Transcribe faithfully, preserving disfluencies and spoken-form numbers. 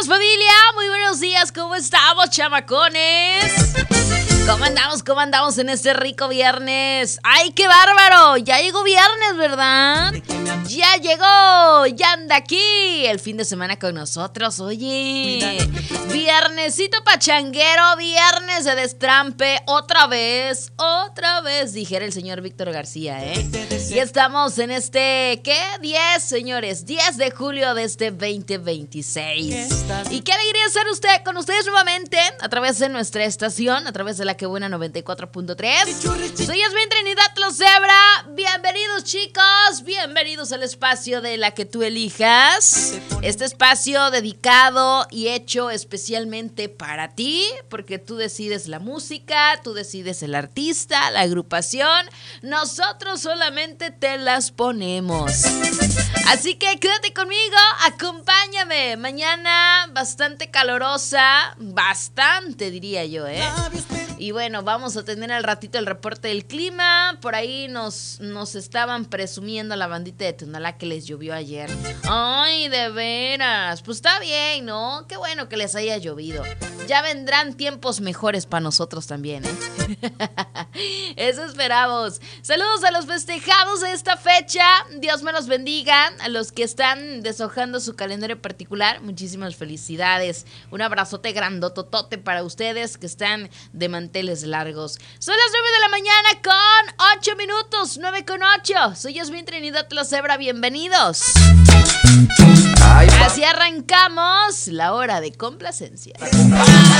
días, familia. Muy buenos días. ¿Cómo estamos, chamacones? ¿Cómo andamos? ¿Cómo andamos en este rico viernes? ¡Ay, qué bárbaro! Ya llegó viernes, ¿verdad? Ya llegó, ya anda aquí el fin de semana con nosotros. Oye, viernesito pachanguero, viernes de destrampe. Otra vez, otra vez, dijera el señor Víctor García, ¿eh? Y estamos en este, ¿qué? diez, señores, diez de julio de este veinte veintiséis. Y qué alegría estar usted, con ustedes nuevamente a través de nuestra estación, a través de la que buena noventa y cuatro punto tres. Soy Yasmín Trinidad Lozebra. Bienvenidos, chicos, bienvenidos al espacio de la que tú elijas. Este espacio dedicado y hecho especialmente para ti, porque tú decides la música, tú decides el artista, la agrupación. Nosotros solamente te las ponemos. Así que quédate conmigo, acompáñame. Mañana bastante calorosa, bastante diría yo, ¿eh? Y bueno, vamos a tener al ratito el reporte del clima. Por ahí nos, nos estaban presumiendo a la bandita de Tonalá que les llovió ayer. Ay, de veras. Pues está bien, ¿no? Qué bueno que les haya llovido. Ya vendrán tiempos mejores para nosotros también, ¿eh? Eso esperamos. Saludos a los festejados de esta fecha. Dios me los bendiga. A los que están deshojando su calendario particular, muchísimas felicidades. Un abrazote grandototote para ustedes que están de manteles largos. Son las nueve de la mañana con ocho minutos. nueve con ocho. Soy Yasmín Trinidad Lozebra. Bienvenidos. Así arrancamos la hora de complacencia.